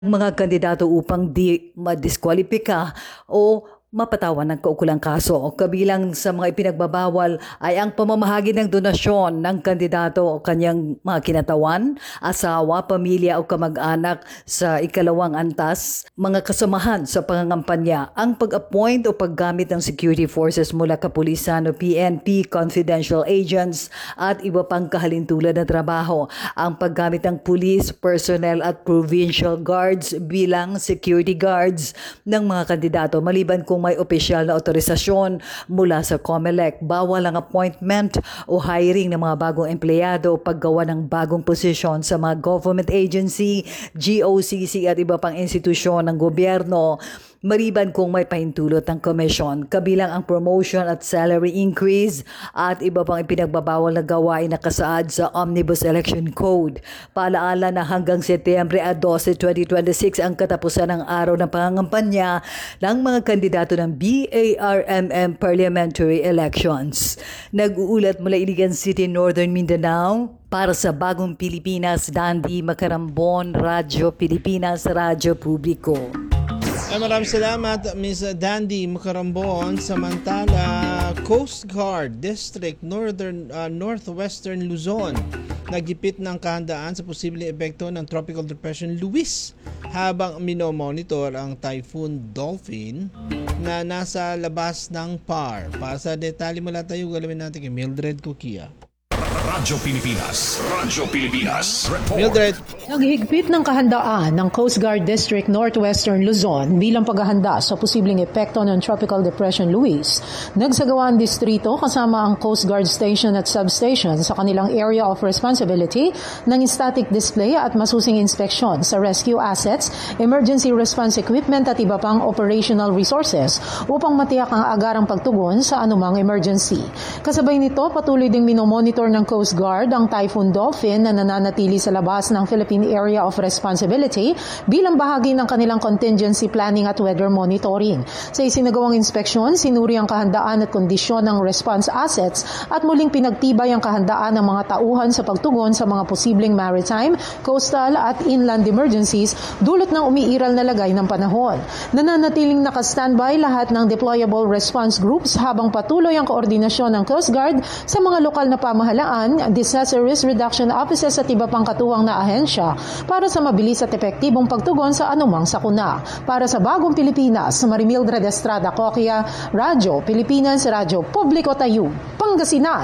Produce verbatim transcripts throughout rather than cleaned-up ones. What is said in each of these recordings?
Mga kandidato upang di madiskwalipika o mapatawan ng kaukulang kaso. Kabilang sa mga ipinagbabawal ay ang pamamahagi ng donasyon ng kandidato o kanyang mga kinatawan, asawa, pamilya o kamag-anak sa ikalawang antas, mga kasamahan sa pangangampanya, ang pag-appoint o paggamit ng security forces mula kapulisan o P N P, confidential agents at iba pang kahalintulad na trabaho, ang paggamit ng police, personnel at provincial guards bilang security guards ng mga kandidato maliban kung may opisyal na otorisasyon mula sa COMELEC. Bawal ang appointment o hiring ng mga bagong empleyado o paggawa ng bagong posisyon sa mga government agency, G O C C at iba pang institusyon ng gobyerno maliban kung may pahintulot ng komisyon, kabilang ang promotion at salary increase at iba pang ipinagbabawal na gawain na kasaad sa Omnibus Election Code. Paalaala na hanggang Setyembre twelve, twenty twenty-six ang katapusan ng araw ng pangangampanya ng mga kandidato ng B A R M M Parliamentary Elections. Nag-uulat mula Iligan City, Northern Mindanao, para sa Bagong Pilipinas, Dandy Macarambon, Radyo Pilipinas, Radyo Publiko. Ay, maraming salamat, Miz Dandy Macarambon. Samantala, Coast Guard District Northern uh, Northwestern Luzon nagipit ng kahandaan sa posibleng epekto ng Tropical Depression Luis habang minomonitor ang Typhoon Dolphin na nasa labas ng P A R. Para sa detalye mula tayo, galawin natin kay Mildred Coquia. Radyo Pilipinas, Radyo Pilipinas, report. Mildred. Naghigpit ng kahandaan ng Coast Guard District Northwestern Luzon bilang paghahanda sa posibleng epekto ng Tropical Depression Luis. Nagsagawa ang distrito kasama ang Coast Guard Station at Substation sa kanilang area of responsibility ng static display at masusing inspeksyon sa rescue assets, emergency response equipment at iba pang operational resources upang matiyak ang agarang pagtugon sa anumang emergency. Kasabay nito, patuloy ding minomonitor ng Coast Guard ang Typhoon Dolphin na nananatili sa labas ng Philippine Area of Responsibility bilang bahagi ng kanilang contingency planning at weather monitoring. Sa isinagawang inspeksyon, sinuri ang kahandaan at kondisyon ng response assets at muling pinagtibay ang kahandaan ng mga tauhan sa pagtugon sa mga posibleng maritime, coastal at inland emergencies dulot ng umiiral na lagay ng panahon. Nananatiling naka-standby lahat ng deployable response groups habang patuloy ang koordinasyon ng Coast Guard sa mga lokal na pamahalaan, disaster risk reduction offices at iba pang katuwang na ahensya para sa mabilis at epektibong pagtugon sa anumang sakuna. Para sa Bagong Pilipinas, Marimildred Estrada Coquia, Radyo Pilipinas, Radyo Publiko Tayug, Pangasinan.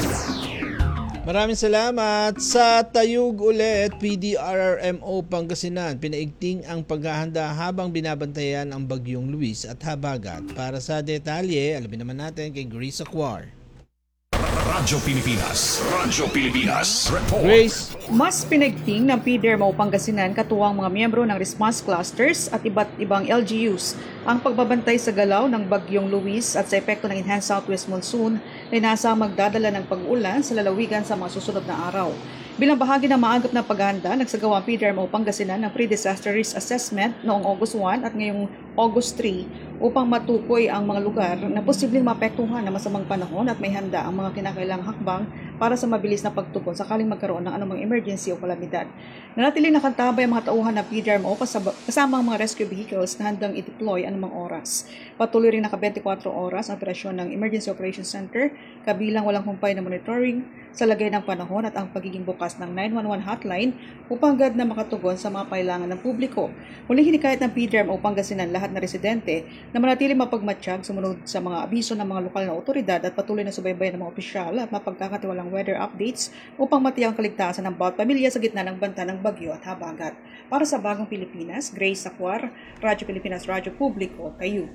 Maraming salamat. Sa Tayug ulit, P D R R M O Pangasinan, pinaigting ang paghahanda habang binabantayan ang Bagyong Luis at Habagat. Para sa detalye, alamin naman natin kay Grace Acquar. Radyo Pilipinas, Radyo Pilipinas, report. Grace. Mas pinagting ng P D R M O Pangasinan katuwang mga miyembro ng response clusters at iba't ibang L G Us ang pagbabantay sa galaw ng Bagyong Luis at sa epekto ng enhanced southwest monsoon na inaasang magdadala ng pag-ulan sa lalawigan sa mga susunod na araw. Bilang bahagi ng maagap na paghahanda, nagsagawa ang P D R M O Pangasinan ng pre-disaster risk assessment noong August one at ngayong August three upang matukoy ang mga lugar na posibleng maapektuhan ng masamang panahon at may handa ang mga kinakailangang hakbang para sa mabilis na pagtugon sakaling magkaroon ng anumang emergency o kalamidad. Nanatiling nakantabay ang mga tauhan ng P D R M O kasama ang mga rescue vehicles na handang i-deploy anumang oras. Patuloy rin naka twenty-four oras ang operasyon ng Emergency Operations Center, kabilang walang humpay na monitoring sa lagay ng panahon at ang pagiging bukas ng nine one one hotline upang agad na makatugon sa mga kailangan ng publiko. Muling hinikayat ng P D R M O Pangasinan lahat na residente na manatili mapagmatsyag sumunod sa mga abiso ng mga lokal na otoridad at patuloy na subaybayan ng mga opisyal at mapagkakatiwalang weather updates upang matiyang kaligtasan ng bawat pamilya sa gitna ng banta ng bagyo at habagat. Para sa Bagong Pilipinas, Grace Acquar, Radyo Pilipinas, Radyo Publiko, Tayug.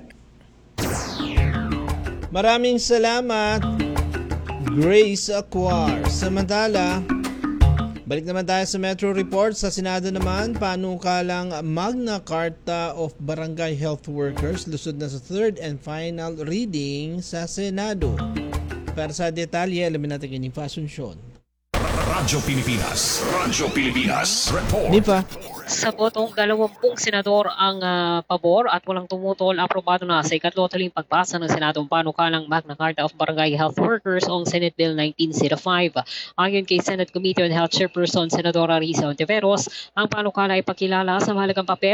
Maraming salamat, Grace Acquar. Samantala, balik naman tayo sa Metro Report. Sa Senado naman, panukalang Magna Carta of Barangay Health Workers lusod na sa third and final reading sa Senado. Para sa detalye, alamin natin kay Nifa Asuncion. Radyo Pilipinas, Radyo Pilipinas, report. Nifa. Sa botong dalawampung senador ang ah, pabor at walang tumutol, aprobado na sa ikatlo tuling pagbasa ng Senadong panukalang Magna Carta of Barangay Health Workers o ang Senate Bill nineteen oh five. Ayon kay Senate Committee on Health Chairperson Senadora Risa Ontiveros, ang panukala ay pakilala sa mahalagang papel